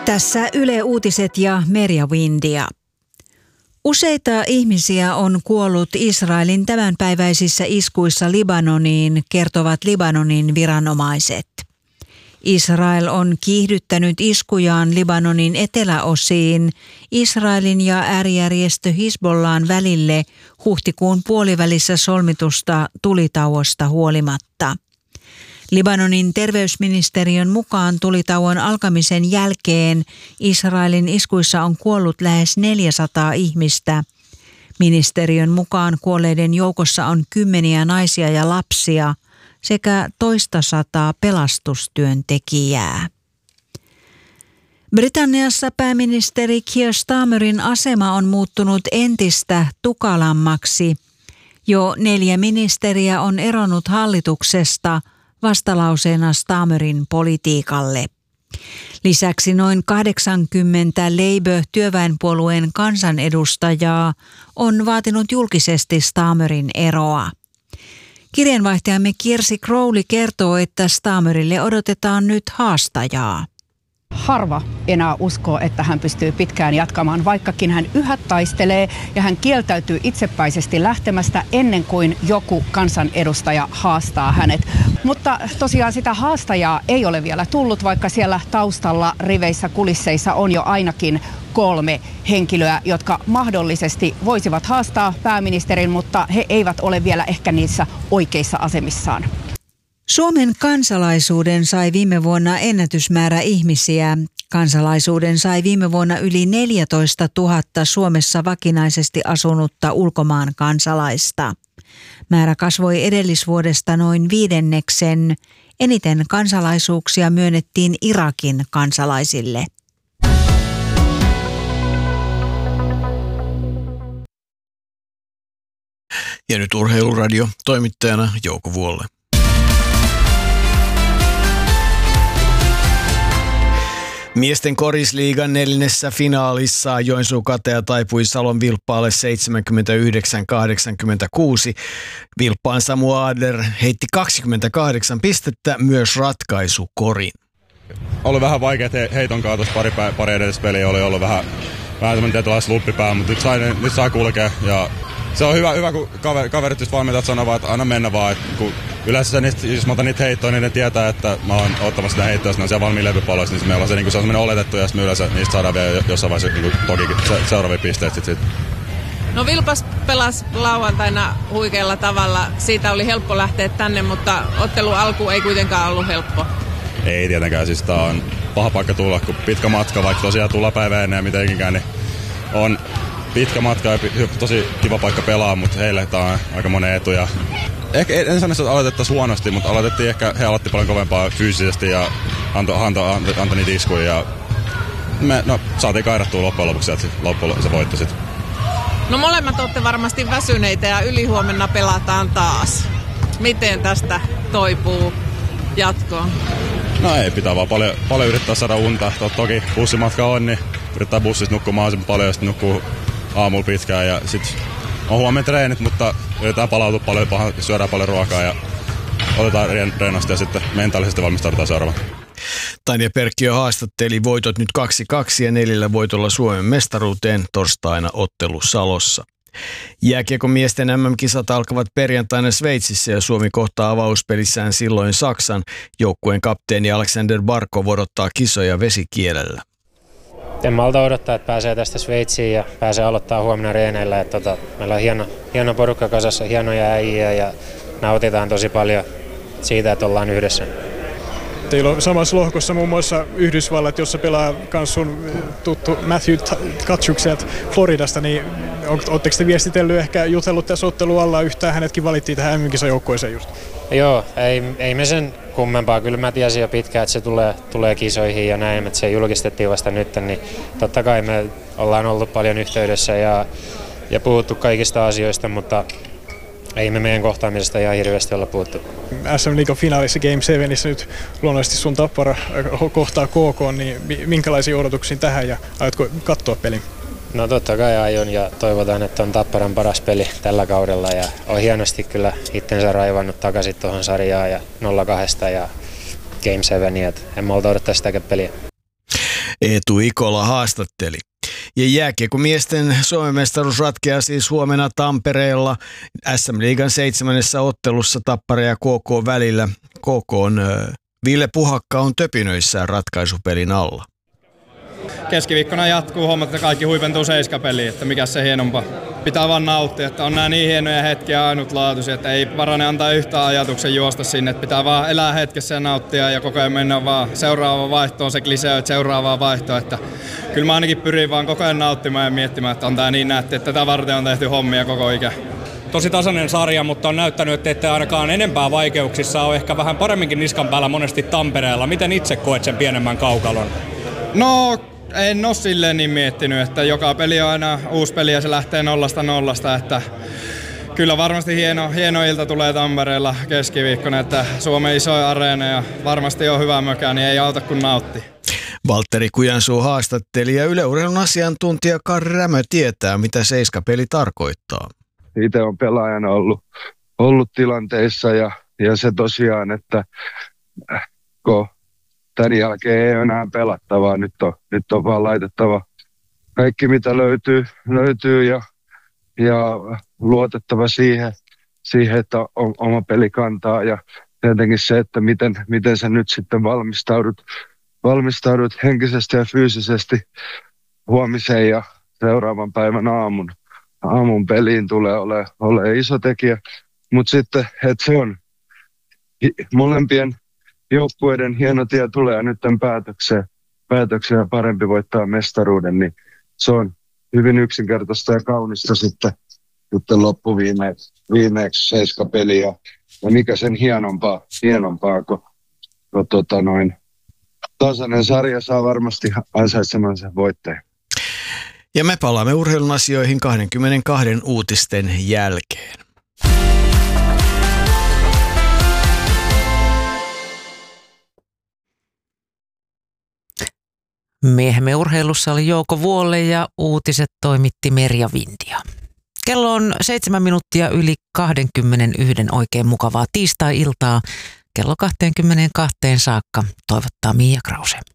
Tässä Yle Uutiset ja Merja Windia. Useita ihmisiä on kuollut Israelin tämänpäiväisissä iskuissa Libanoniin, kertovat Libanonin viranomaiset. Israel on kiihdyttänyt iskujaan Libanonin eteläosiin Israelin ja äärijärjestö Hizbollahin välille huhtikuun puolivälissä solmitusta tulitauosta huolimatta. Libanonin terveysministeriön mukaan tulitauon alkamisen jälkeen Israelin iskuissa on kuollut lähes 400 ihmistä. Ministeriön mukaan kuolleiden joukossa on kymmeniä naisia ja lapsia sekä toista sataa pelastustyöntekijää. Britanniassa pääministeri Keir Starmerin asema on muuttunut entistä tukalammaksi. Jo 4 ministeriä on eronnut hallituksesta vastalauseena Starmerin politiikalle. Lisäksi noin 80 Labour-työväenpuolueen kansanedustajaa on vaatinut julkisesti Starmerin eroa. Kirjeenvaihtajamme Kirsi Crowley kertoo, että Starmerille odotetaan nyt haastajaa. Harva enää uskoo, että hän pystyy pitkään jatkamaan, vaikkakin hän yhä taistelee ja hän kieltäytyy itsepäisesti lähtemästä ennen kuin joku kansanedustaja haastaa hänet. Mutta tosiaan sitä haastajaa ei ole vielä tullut, vaikka siellä taustalla riveissä kulisseissa on jo ainakin 3 henkilöä, jotka mahdollisesti voisivat haastaa pääministerin, mutta he eivät ole vielä ehkä niissä oikeissa asemissaan. Suomen kansalaisuuden sai viime vuonna ennätysmäärä ihmisiä. Kansalaisuuden sai viime vuonna yli 14 000 Suomessa vakinaisesti asunutta ulkomaan kansalaista. Määrä kasvoi edellisvuodesta noin 5. Eniten kansalaisuuksia myönnettiin Irakin kansalaisille. Ja nyt Urheiluradio toimittajana Jouko Vuolle. Miesten korisliigan 4. finaalissa Joensuu Katea taipui Salon Vilppaalle 79-86. Vilppaan Samu Adler heitti 28 pistettä, myös ratkaisukorin. Oli vähän vaikea heiton kaatos pari edellis peliä, oli ollut vähän tämmöinen tietynlainen sluppipää, mutta nyt saa kulkea ja se on hyvä kun kaverit just valmentajat sanovat, että anna mennä vaan. Kun yleensä jos mä otan niitä heittoja, niin ne tietää, että mä oon ottamassa sitä heittoja, jos ne on siellä valmiin levypalloissa, niin meillä on se on semmoinen oletettu ja me yleensä niistä saadaan vielä jossain vaiheessa toki seuraavia pisteet sit. No Vilpas pelasi lauantaina huikealla tavalla. Siitä oli helppo lähteä tänne, mutta ottelun alku ei kuitenkaan ollut helppo. Ei tietenkään, siis tää on paha paikka tulla, kun pitkä matka, vaikka tosiaan tulla päivä ennen ja mitenkään, niin on pitkä matka ja tosi kiva paikka pelaa, mutta heille tää on aika monen etu. Ja ehkä en sano, että aloitettaisiin huonosti, mutta he aloitti paljon kovempaa fyysisesti ja antoi niitä iskuja. Ja me saatiin kairattua loppujen lopuksi ja se voitto sitten. No molemmat olette varmasti väsyneitä ja ylihuomenna pelataan taas. Miten tästä toipuu jatkoon? No ei, pitää vaan paljon yrittää saada unta. Toki bussimatka on, niin yrittää bussissa nukkua mahdollisimman paljon ja sitten nukkuu aamulla pitkään. Ja sitten on huomenna treenit, mutta yritetään palautua paljon, syödään paljon ruokaa ja otetaan rennosti ja sitten mentaalisesti valmistaudutaan seuraavaan. Tanja Perkkiö haastatteli voitot nyt 2-2 ja 4 voitolla Suomen mestaruuteen torstaina ottelu Salossa. Jääkiekon miesten MM-kisat alkavat perjantaina Sveitsissä ja Suomi kohtaa avauspelissään silloin Saksan. Joukkueen kapteeni Alexander Barkov odottaa kisoja vesikielellä. En malta odottaa, että pääsee tästä Sveitsiin ja pääsee aloittaa huomenna reeneillä. Meillä on hieno porukka kasassa, hienoja äijä ja nautitaan tosi paljon siitä, että ollaan yhdessä. Teillä on samassa lohkossa muun muassa Yhdysvallat, jossa pelaa myös sun tuttu Matthew Tkachuk sieltä Floridasta, niin ootteko te viestitellyt, ehkä jutellut tässä ottelun alla yhtään, hänetkin valittiin tähän MM-kisajoukkueeseen just? Joo, ei me sen kummempaa. Kyllä mä tiesin jo pitkään, että se tulee kisoihin ja näin, että se julkistettiin vasta nyt, niin totta kai me ollaan ollut paljon yhteydessä ja puhuttu kaikista asioista, mutta ei me meidän kohtaamisesta ihan hirveästi olla puhuttu. SM Liigan finaalissa Game 7:issä nyt luonnollisesti sun Tappara kohtaa KK, niin minkälaisia odotuksia tähän ja aiotko katsoa pelin? No totta kai aion ja toivotaan, että on Tapparan paras peli tällä kaudella ja on hienosti kyllä itsensä raivannut takaisin tuohon sarjaan ja 0-2 ja Game 7, että en malta odottaa sitäkään peliä. Eetu Ikola haastatteli. Ja jääkiekkomiesten Suomen mestaruus ratkeaa siis huomenna Tampereella SM-liigan 7. ottelussa Tappara ja KK välillä. KK:n Ville Puhakka on töpinöissään ratkaisupelin alla. Keskiviikkona jatkuu hommat, että kaikki huipentuu 7-peliin, että mikä se hienompaa. Pitää vaan nauttia, että on nämä niin hienoja hetkiä ainutlaatuisia, että ei varane antaa yhtään ajatuksen juosta sinne. Että pitää vaan elää hetkessä ja nauttia ja koko ajan mennä vaan seuraavaan vaihtoon, se klisee, että seuraavaan vaihtoon. Että kyllä mä ainakin pyrin vaan koko ajan nauttimaan ja miettimään, että on tää niin nätti, että tätä varten on tehty hommia koko ikä. Tosi tasainen sarja, mutta on näyttänyt, että ette ainakaan enempää vaikeuksissa ole ehkä vähän paremminkin niskan päällä monesti Tampereella. Miten itse koet sen pienemmän kaukalon? No, en ole silleen niin miettinyt, että joka peli on aina uusi peli ja se lähtee 0-0, että kyllä varmasti hieno ilta tulee Tampereella keskiviikkona, että Suomen isoin areena ja varmasti on hyvä mökä, niin ei auta kuin nautti. Valtteri Kujansuu haastatteli ja Yle Urheilun asiantuntija Karri Rämö tietää, mitä 7-peli tarkoittaa. Itse on pelaajana ollut tilanteissa ja se tosiaan, että kun tämän jälkeen ei ole enää pelattavaa, nyt on vaan laitettava kaikki mitä löytyy ja luotettava siihen, että oma peli kantaa ja tietenkin se, että miten sä nyt sitten valmistaudut henkisesti ja fyysisesti huomiseen ja seuraavan päivän aamun peliin tulee ole iso tekijä, mutta sitten, että se on molempien joukkueiden hieno tie tulee nyt päätökseen ja parempi voittaa mestaruuden, niin se on hyvin yksinkertaista ja kaunista sitten loppuviimeeksi 7-peli ja mikä sen hienompaa kun tasainen sarja saa varmasti ansaitsemansa voittajan. Ja me palaamme urheilun asioihin 22 uutisten jälkeen. Miehemme urheilussa oli Jouko Vuolle ja uutiset toimitti Merja Vintia. Kello on 7 minuuttia yli 21 oikein mukavaa tiistai-iltaa. Kello 22 saakka toivottaa Mia Krause.